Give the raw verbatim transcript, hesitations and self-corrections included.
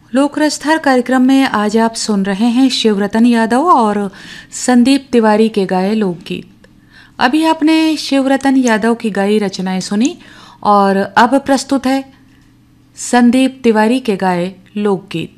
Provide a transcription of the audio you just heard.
लोक रसथार कार्यक्रम में आज आप सुन रहे हैं शिवरतन यादव और संदीप तिवारी के गाए लोकगीत। अभी आपने शिवरतन यादव की गाई रचनाएं सुनी और अब प्रस्तुत है संदीप तिवारी के गाए लोकगीत।